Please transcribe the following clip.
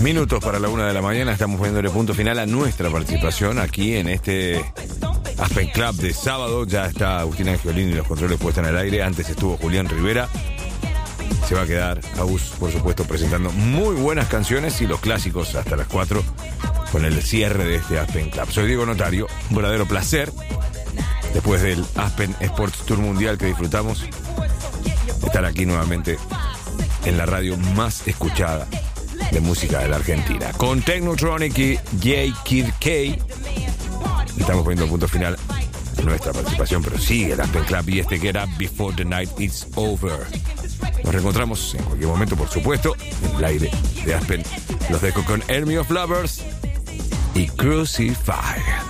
Minutos para la 1 de la mañana, estamos poniéndole punto final a nuestra participación aquí en este Aspen Club de sábado. Ya está Agustín Angiolini y los controles puestos en el aire. Antes estuvo Julián Rivera. Se va a quedar Agus, por supuesto, presentando muy buenas canciones y los clásicos hasta las 4 con el cierre de este Aspen Club. Soy Diego Notario, un verdadero placer, después del Aspen Sports Tour Mundial que disfrutamos, estar aquí nuevamente en la radio más escuchada de música de la Argentina, con Technotronic y J-Kid K. Estamos poniendo punto final a nuestra participación, pero sigue el Aspen Club y este Get Up Before the Night Is Over. Nos reencontramos en cualquier momento, por supuesto, en el aire de Aspen. Los dejo con Army of Lovers y Crucify.